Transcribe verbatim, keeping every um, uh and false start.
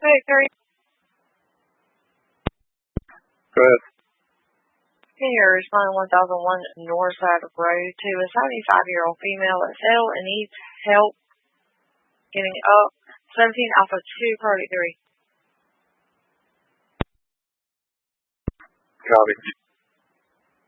eight three. Go ahead. Can you respond one thousand one Northside Road to a seventy-five-year-old female that's ill and needs help getting up? seventeen Alpha two, Project three. Copy.